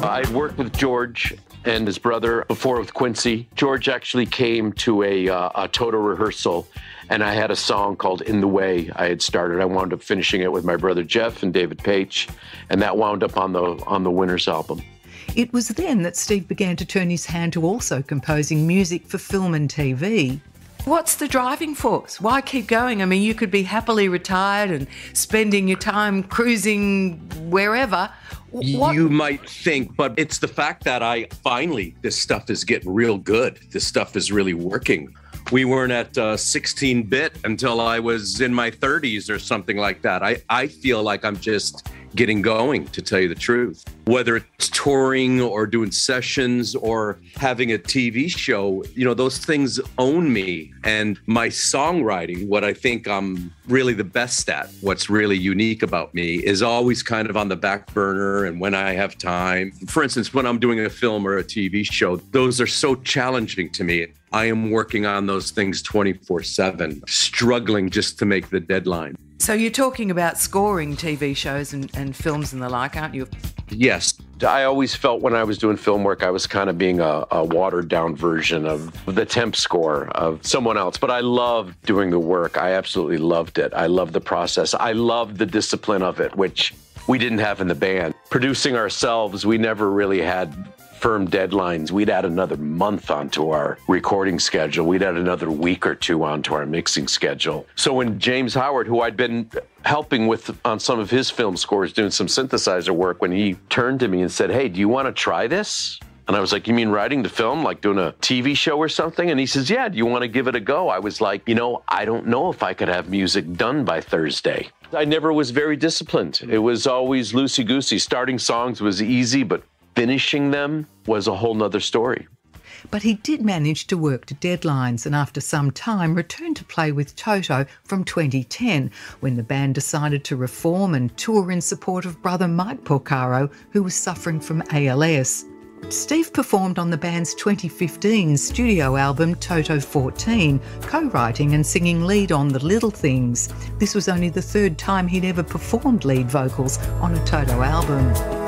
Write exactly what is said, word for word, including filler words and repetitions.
I'd worked with George and his brother before with Quincy. George actually came to a, uh, a Toto rehearsal, and I had a song called In the Way I had started. I wound up finishing it with my brother Jeff and David Paich, and that wound up on the on the Winners album. It was then that Steve began to turn his hand to also composing music for film and T V. What's the driving force? Why keep going? I mean, you could be happily retired and spending your time cruising wherever. What? You might think, but it's the fact that I finally, this stuff is getting real good. This stuff is really working. We weren't at uh, sixteen bit until I was in my thirties or something like that. I, I feel like I'm just getting going, to tell you the truth. Whether it's touring or doing sessions or having a T V show, you know, those things own me. And my songwriting, what I think I'm really the best at, what's really unique about me, is always kind of on the back burner and when I have time. For instance, when I'm doing a film or a T V show, those are so challenging to me. I am working on those things twenty-four seven, struggling just to make the deadline. So you're talking about scoring T V shows and, and films and the like, aren't you? Yes. I always felt when I was doing film work, I was kind of being a, a watered down version of the temp score of someone else. But I loved doing the work. I absolutely loved it. I loved the process. I loved the discipline of it, which we didn't have in the band. Producing ourselves, we never really had firm deadlines. We'd add another month onto our recording schedule. We'd add another week or two onto our mixing schedule. So when James Howard, who I'd been helping with on some of his film scores, doing some synthesizer work, when he turned to me and said, "Hey, do you want to try this?" And I was like, "You mean writing the film, like doing a T V show or something?" And he says, "Yeah, do you want to give it a go?" I was like, you know, I don't know if I could have music done by Thursday. I never was very disciplined. It was always loosey-goosey. Starting songs was easy, but finishing them was a whole nother story. But he did manage to work to deadlines, and after some time returned to play with Toto from twenty ten, when the band decided to reform and tour in support of brother Mike Porcaro, who was suffering from A L S. Steve performed on the band's twenty fifteen studio album Toto fourteen, co-writing and singing lead on The Little Things. This was only the third time he'd ever performed lead vocals on a Toto album.